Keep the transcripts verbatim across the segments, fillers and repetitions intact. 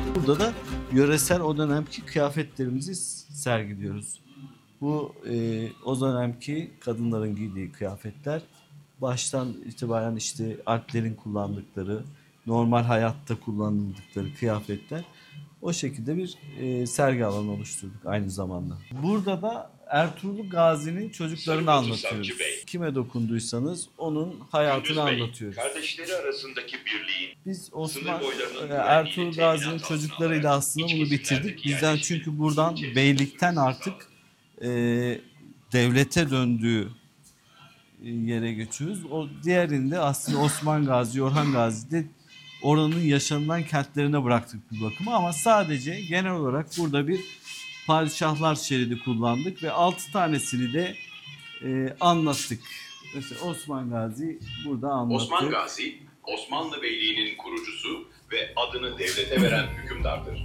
Burada da yöresel o dönemki kıyafetlerimizi sergiliyoruz. Bu e, o dönemki kadınların giydiği kıyafetler baştan itibaren işte alplerin kullandıkları, normal hayatta kullanıldıkları kıyafetler. O şekilde bir e, sergi alanı oluşturduk aynı zamanda. Burada da Ertuğrul Gazi'nin çocuklarını anlatıyoruz. Kime dokunduysanız onun hayatını Bey, anlatıyoruz. kardeşleri arasındaki birliğin, Biz Osman boylarının e, Ertuğrul Gazi'nin çocuklarıyla aslında bunu bitirdik. Bizden çünkü buradan beylikten artık e, devlete döndüğü yere geçiyoruz. O diğerinde aslında Osman Gazi, Orhan Gazi de oranın yaşanılan kentlerine bıraktık bir bakıma ama sadece genel olarak burada bir padişahlar şeridi kullandık ve altı tanesini de e, anlattık. Mesela Osman Gazi burada anlattık. Osman Gazi, Osmanlı Beyliği'nin kurucusu ve adını devlete veren hükümdardır.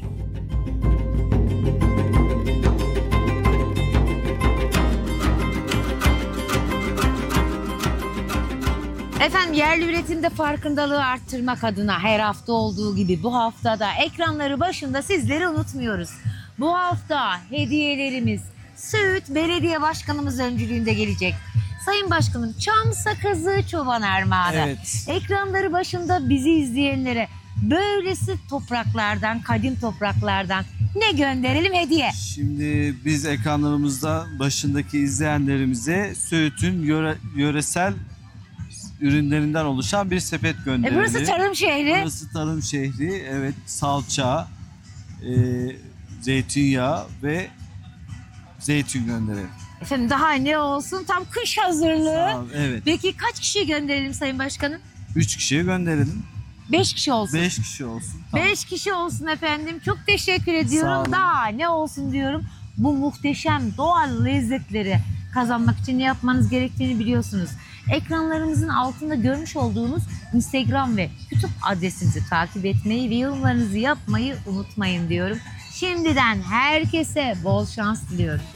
Efendim, yerli üretimde farkındalığı arttırmak adına her hafta olduğu gibi bu hafta da ekranları başında sizleri unutmuyoruz. Bu hafta hediyelerimiz Söğüt Belediye Başkanımız öncülüğünde gelecek. Sayın Başkanım, çam sakızı çoban armağanı. Evet. Ekranları başında bizi izleyenlere böylesi topraklardan, kadim topraklardan ne gönderelim hediye? Şimdi biz ekranlarımızda başındaki izleyenlerimize Söğüt'ün yöre, yöresel ürünlerinden oluşan bir sepet E gönderelim. burası tarım şehri. Burası tarım şehri. Evet, salça, e, zeytinyağı ve zeytin gönderelim. Efendim, daha ne olsun, tam kış hazırlığı. Sağ ol, evet. Peki kaç kişi gönderelim Sayın Başkanım? Üç kişiye gönderelim. Beş kişi olsun. Beş kişi olsun. Tamam. Beş kişi olsun efendim. Çok teşekkür Sağ ediyorum. olun. Daha ne olsun diyorum. Bu muhteşem doğal lezzetleri kazanmak için ne yapmanız gerektiğini biliyorsunuz. Ekranlarımızın altında görmüş olduğunuz Instagram ve YouTube adresimizi takip etmeyi ve yorumlarınızı yapmayı unutmayın diyorum. Şimdiden herkese bol şans diliyorum.